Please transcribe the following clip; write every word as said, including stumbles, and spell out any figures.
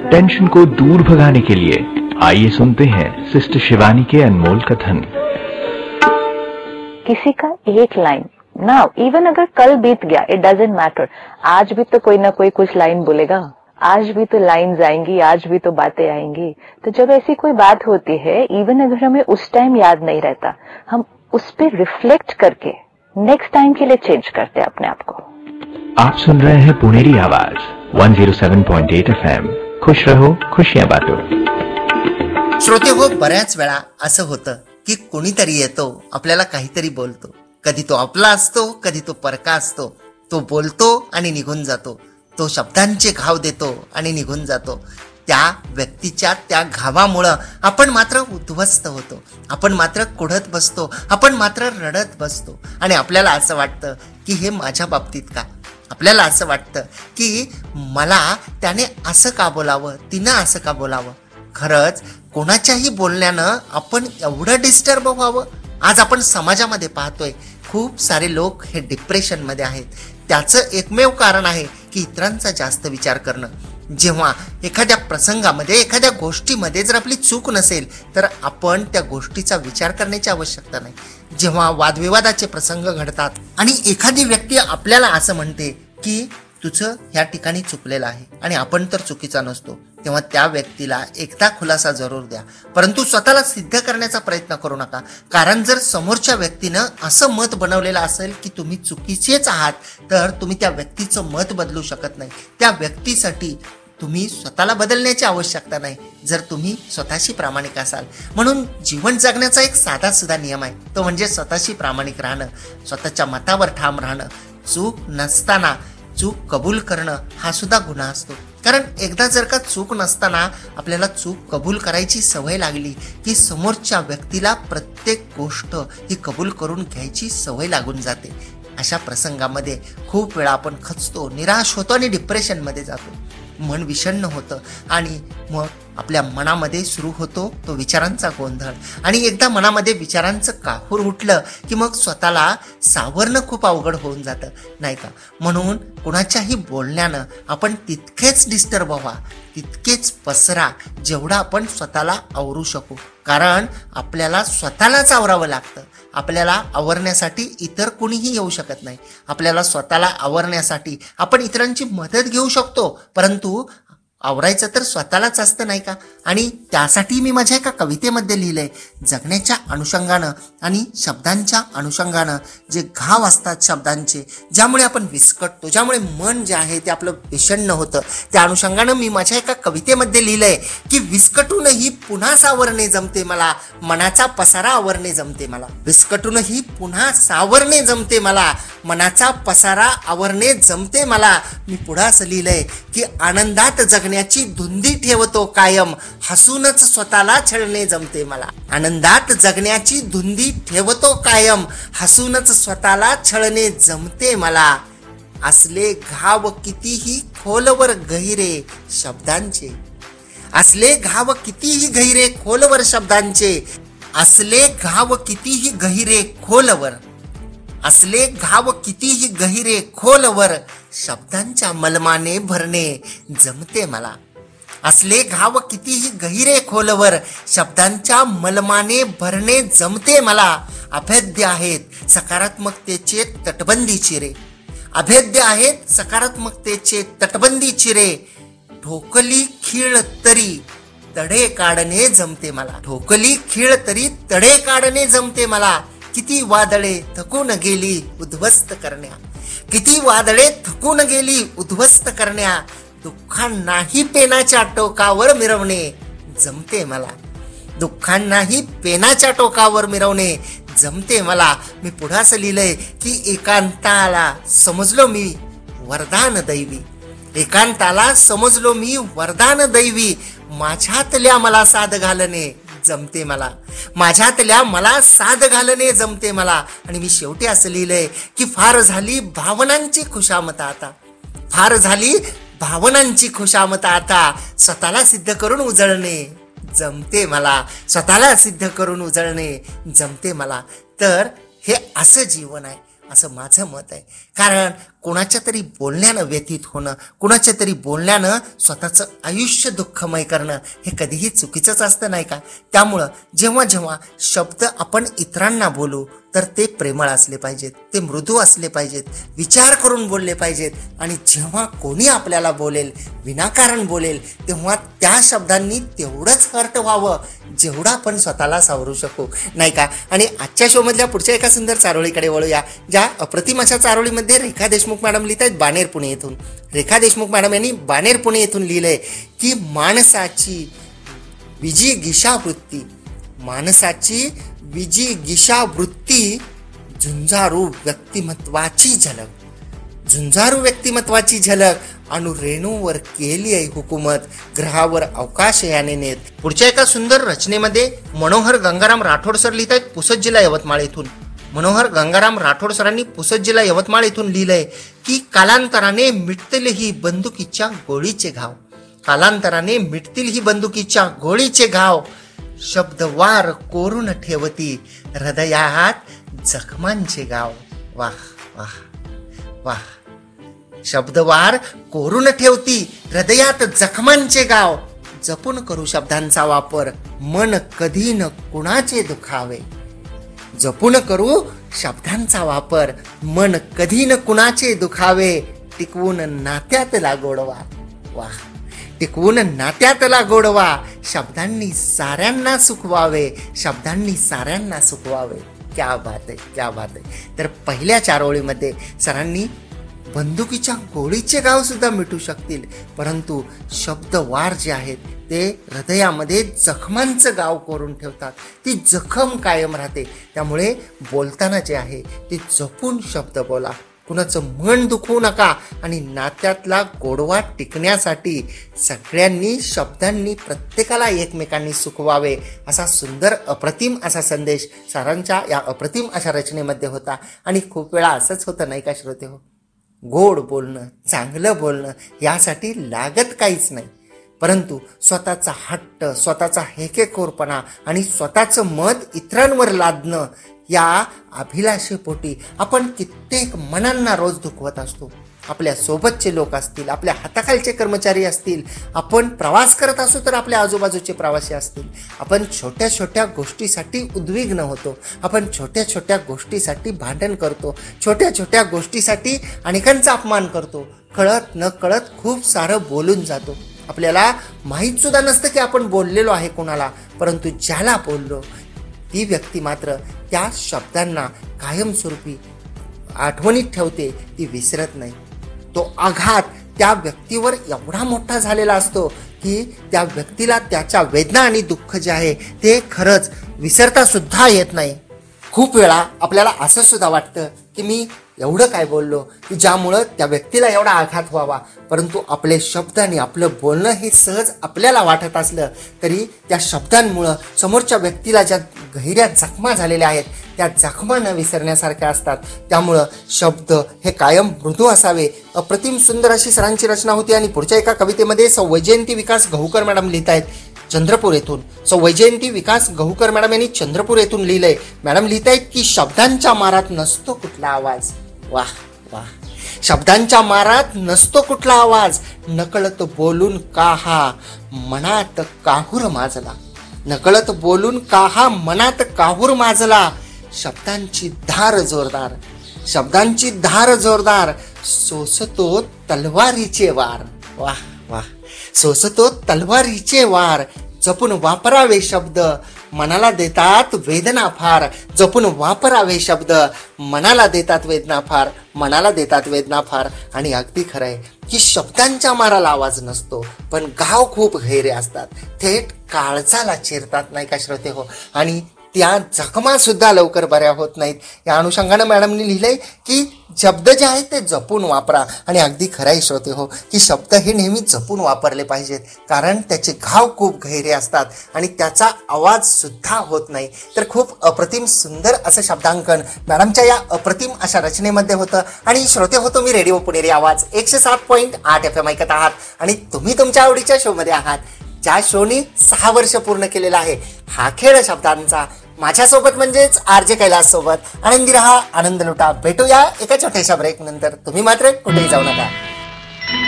Tension को दूर भगाने के लिए आइए सुनते हैं सिस्टर शिवानी के अनमोल कथन। किसी का एक लाइन ना, इवन अगर कल बीत गया, इट डजंट मैटर, आज भी तो कोई ना कोई कुछ लाइन बोलेगा, आज भी तो लाइन्स आएंगी, आज भी तो बातें आएंगी। तो जब ऐसी कोई बात होती है, इवन अगर हमें उस टाइम याद नहीं रहता, हम उस पर रिफ्लेक्ट करके नेक्स्ट टाइम के लिए चेंज करते हैं अपने आप को। आप सुन रहे हैं पुणेरी आवाज एक सौ सात पॉइंट आठ एफएम। खुश रहो, खुशियां बांटो। श्रोते हो, बऱ्याच वेळा असं होतं की कोणीतरी येतो, आपल्याला काहीतरी बोलतो, कधी तो आपला असतो, कधी तो परका असतो, तो बोलतो आणि निघून जातो, तो शब्दांचे घाव देतो आणि निघून जातो। त्या व्यक्तीच्या त्या घावामुळं आपण मात्र उद्ध्वस्त होतो, आपण मात्र कुढत बसतो, आपण मात्र रडत बसतो आणि आपल्याला असं वाटतं की हे माझ्या बाबतीत का, आपल्याला असं वाटतं की मला त्याने असं का बोलावं, तिनं असं का बोलावं। खरंच कोणाच्याही बोलण्यानं आपण एवढं डिस्टर्ब व्हावं? आज आपण समाजामध्ये पाहतोय खूप सारे लोक हे डिप्रेशनमध्ये आहेत। त्याचं एकमेव कारण आहे की इतरांचा जास्त विचार करणं। जेव्हा एखाद्या प्रसंगामध्ये, एखाद्या गोष्टीमध्ये जर आपली चूक नसेल तर आपण त्या गोष्टीचा विचार करण्याची आवश्यकता नाही। जेव्हा वादविवादाचे प्रसंग घडतात आणि एखादी व्यक्ती आपल्याला असं म्हणते की तुझं ह्या ठिकाणी चुकलेलं आहे आणि आपण तर चुकीचा नसतो, तेव्हा त्या व्यक्तीला एकदा खुलासा जरूर द्या, परंतु स्वतःला सिद्ध करण्याचा प्रयत्न करू नका। कारण जर समोरच्या व्यक्तीनं असं मत बनवलेलं असेल की तुम्ही चुकीचेच आहात, तर तुम्ही त्या व्यक्तीचं मत बदलू शकत नाही। त्या व्यक्तीसाठी तुम्ही स्वतःला बदलण्याची आवश्यकता नाही, जर तुम्ही स्वतःशी प्रामाणिक असाल। म्हणून जीवन जगण्याचा एक साधा सुद्धा नियम आहे, तो म्हणजे स्वतःशी प्रामाणिक राहणं, स्वतःच्या मतावर ठाम राहणं, चूक नसताना चूक कबूल करणं हा सुद्धा गुन्हा असतो। कारण एकदा जर का चूक नसताना आपल्याला चूक कबूल करायची सवय लागली की समोरच्या व्यक्तीला प्रत्येक गोष्ट ही कबूल करून घ्यायची सवय लागून जाते। अशा प्रसंगामध्ये खूप वेळा आपण खचतो, निराश होतो आणि डिप्रेशनमध्ये जातो, मन विषण्ण होतं आणि मग आपल्या मनामध्ये सुरू होतो तो विचारांचा गोंधळ। आणि एकदा मनामध्ये विचारांचं काहूर उठलं की मग स्वतःला सावरणं खूप अवघड होऊन जातं, नाही का? म्हणून कुणाच्याही बोलण्यानं आपण तितकेच डिस्टर्ब व्हा, तितकेच पसरा जेवढा आपण स्वतःला आवरू शकू। कारण आपल्याला स्वतःलाच आवरावं लागतं, आपल्याला आवरण्यासाठी इतर कोणीही येऊ शकत नाही। आपल्याला स्वतःला आवरण्यासाठी आपण इतरांची मदत घेऊ शकतो, परंतु आवरायचं तर स्वतःलाच असतं, नाही का? आणि त्यासाठी मी माझ्या एका कवितेमध्ये लिहिलंय, जगण्याच्या अनुषंगानं आणि शब्दांच्या अनुषंगानं जे घाव असतात शब्दांचे, ज्यामुळे आपण विस्कटतो, ज्यामुळे मन जे आहे ते आपलं विषण्ण होतं, त्या अनुषंगानं मी माझ्या एका कवितेमध्ये लिहिलंय की विस्कटूनही पुन्हा सावरणे जमते मला, मनाचा पसारा आवरणे जमते मला। विस्कटूनही पुन्हा सावरणे जमते मला, मनाचा पसारा आवरणे जमते मला। मी पुढं असं लिहिलंय की आनंदात जगण्याची धुंदी ठेवतो कायम, हसूनच स्वतःला छळणे जमते मला। आनंदात जगण्याची धुंदी ठेवतो कायम, हसूनच स्वतःला छळणे जमते मला। असले घाव कितीही खोलवर गहिरे शब्दांचे, असले घाव कितीही गहिरे खोलवर शब्दांचे, असले घाव कितीही गहिरे खोलवर, असले घाव कितीही गहिरे खोलवर शब्दांच्या मलमाने भरणे जमते मला। असले घाव कितीही गहिरे खोलवर शब्दांच्या मलमाने भरणे जमते मला। अभेद्य आहेत सकारात्मकतेचे तटबंदी चिरे, अभेद्य आहेत सकारात्मकतेचे तटबंदी चिरे, ठोकली खीळ तरी तडे काढणे जमते मला, ठोकली खीळ तरी तडे काढणे जमते मला। किती वादळे थकून गेली उद्ध्वस्त करण्या, किती वादळे थकून गेली उद्ध्वस्त करण्या, दुःखांनाही पेनाच्या टोकावर मिरवणे जमते मला, दुःखांनाही पेनाच्या टोकावर मिरवणे जमते मला। मी पुढं असं लिहिलंय की एकांताला समजलो मी वरदान दैवी, एकांताला समजलो मी वरदान दैवी, माझ्यातल्या मला साध घालणे जमते मला, माझ्यातल्या मला साध घालणे जमते मला। आणि मी शेवटी असं लिहिलंय की फार झाली भावनांची खुशामत आता, फार झाली भावनांची खुशामत आता, स्वतःला सिद्ध करून उजळणे जमते मला, स्वतःला सिद्ध करून उजळणे जमते मला। तर हे असं जीवन आहे, असं माझं मत आहे. कारण कोणाच्या तरी बोलण्यानं व्यथित होणं, कोणाच्या तरी बोलण्यानं स्वतःचं आयुष्य दुःखमय करणं हे कधीही चुकीचंच असतं नाही का? त्यामुळं जेव्हा जेव्हा शब्द आपण इतरांना बोलू तर ते प्रेमळ असले पाहिजेत, ते मृदू असले पाहिजेत, विचार करून बोलले पाहिजेत. आणि जेव्हा कोणी आपल्याला बोलेल, विनाकारण बोलेल, तेव्हा त्या शब्दांनी तेवढंच हर्ट व्हावं जेवढं आपण स्वतःला सावरू शकू नाही का? आणि आजच्या शोमधल्या पुढच्या एका सुंदर चारोळीकडे वळूया, ज्या अप्रतिम अशा चारोळीमध्ये रेखा देशमुख मॅडम लिहित आहेत बाणेर पुणे येथून. रेखा देशमुख मॅडम यांनी बाणेर पुणे येथून लिहिलंय की माणसाची विजिगिषा वृत्ती, माणसाची विजिगिषा वृत्ती झुंजारू व्यक्तिमत्वाची झलक, झुंजारू व्यक्तिमत्वाची झलक अनु रेणूवर केली आहे हुकूमत, ग्रहावर अवकाश याने नेत. पुढच्या एका सुंदर रचनेमध्ये मनोहर गंगाराम राठोड सर लिहित आहेत पुसद जिल्हा यवतमाळ येथून. मनोहर गंगाराम राठोड सरांनी पुसद जिल्हा यवतमाळ येथून लिहिलंय की कालांतराने मिटतील ही बंदुकीच्या गोळीचे घाव, कालांतराने मिटतील ही बंदुकीच्या गोळीचे घाव, शब्दवार कोरून ठेवती हृदयात जखमांचे गाव. वाह वाह वाह. शब्दवार कोरून ठेवती हृदयात जखमांचे गाव, जपून करू शब्दांचा वापर मन कधी न कुणाचे दुखावे, जपून करू शब्दांचा वापर मन कधी न कुणाचे दुखावे, टिकवून नात्यातला गोडवा. वाह. टिकवून नात्यातला गोडवा, शब्दांनी साऱ्यांना सुखवावे, शब्दांनी साऱ्यांना सुखवावे. क्या बात आहे, क्या बात आहे. तर पहिल्या चार ओळीमध्ये सरांनी बंदुकीच्या गोळीचे गाव सुद्धा मिटू शकतील, परंतु शब्दवार जे आहेत ते हृदयामध्ये जखमांचं गाव करून ठेवतात, ती जखम कायम राहते. त्यामुळे बोलताना जे आहे ते जपून शब्द बोला, कुणाचं मन दुखवू नका आणि नात्यातला गोडवा टिकण्यासाठी सगळ्यांनी शब्दांनी प्रत्येकाला एकमेकांनी सुखवावे, असा सुंदर अप्रतिम असा संदेश सरांच्या या अप्रतिम अशा रचनेमध्ये होता. आणि खूप वेळा असंच होतं नाही का श्रोते हो, गोड बोलणं, चांगलं बोलणं यासाठी लागत काहीच नाही, परंतु स्वतःचा हट्ट, स्वतःचा हेकेखोरपणा आणि स्वतःचं मत इतरांवर लादणं या अभिलाषेपोटी आपण कित्येक मनांना रोज दुखवत असतो. आपल्या सोबतचे लोक असतील, आपल्या हाताखालचे कर्मचारी असतील, आपण प्रवास करत असू तर आपल्या आजूबाजूचे प्रवासी असतील, आपण छोट्या छोट्या गोष्टीसाठी उद्विग्न होतो, आपण छोट्या छोट्या गोष्टीसाठी भांडण करतो, छोट्या छोट्या गोष्टीसाठी अनेकांचा अपमान करतो, कळत न कळत खूप सारं बोलून जातो. आपल्याला माहीत सुद्धा नसतं की आपण बोललेलो आहे कोणाला, परंतु ज्याला बोललो ती व्यक्ती मात्र त्या शब्दांना कायमस्वरूपी आठवणीत ठेवते, ती विसरत नाही. तो आघात त्या व्यक्तीवर एवढा मोठा झालेला असतो की त्या व्यक्तीला त्याच्या वेदना आणि दुःख जे आहे ते खरंच विसरता सुद्धा येत नाही. खूप वेळा आपल्याला असं सुद्धा वाटतं की मी एवढं काय बोललो की ज्यामुळं त्या व्यक्तीला एवढा आघात व्हावा, परंतु आपले शब्द आणि आपलं बोलणं हे सहज आपल्याला वाटत असलं तरी त्या शब्दांमुळं समोरच्या व्यक्तीला ज्या गहिऱ्या जखमा झालेल्या आहेत त्या जखमा न विसरण्यासारख्या असतात. त्यामुळं शब्द हे कायम मृदू असावे. अप्रतिम सुंदर अशी सरांची रचना होती. आणि पुढच्या एका कवितेमध्ये सौ वैजयंती विकास गहूकर मॅडम लिहित आहेत चंद्रपूर येथून. सौ वैजयंती विकास गहूकर मॅडम यांनी चंद्रपूर येथून लिहिलंय. मॅडम लिहित आहेत की शब्दांच्या मारात नसतो कुठला आवाज. वाह वाह. शब्दांच्या मारात नसतो कुठला आवाज, नकळत बोलून का हा मनात काहूर माजला, नकळत बोलून का हा मनात काहूर माजला, शब्दांची धार जोरदार, शब्दांची धार जोरदार, सोसतो तलवारीचे वार. वाह वाह. सोसतो तलवारीचे वार, जपून वापरावे शब्द मनाला देतात वेदना फार, जपून वापरावे शब्द मनाला देतात वेदना फार, मनाला देतात वेदना फार. आणि अगदी खरं आहे की शब्दांच्या माराला आवाज नसतो, पण गाव खूप गहिरे असतात, थेट काळजाला चिरतात नाही का श्रोते हो. आणि त्या जखमा सुद्धा लवकर बऱ्या होत नाहीत. या अनुषंगानं मॅडमनी लिहिलंय की शब्द जे आहेत ते जपून वापरा. आणि अगदी खरंय श्रोते हो की शब्द हे नेहमी जपून वापरले पाहिजेत, कारण त्याचे घाव खूप गहिरे असतात आणि त्याचा आवाज सुद्धा होत नाही. तर खूप अप्रतिम सुंदर असं शब्दांकन मॅडमच्या या अप्रतिम अशा रचनेमध्ये होतं. आणि श्रोते हो, तुम्ही रेडिओ पुणेरी आवाज एकशे सात पॉईंट आठ एफ एम ऐकत आहात आणि तुम्ही तुमच्या आवडीच्या शोमध्ये आहात, ज्या शोनी सहा वर्ष पूर्ण केलेला आहे. हा खेळ शब्दांचा माझ्यासोबत म्हणजेच आर जे कैलास सोबत आनंदी रहा, आनंद लुटा. भेटूया एका छोट्याशा ब्रेक नंतर. तुम्ही मात्र कुठेही जाऊ नका.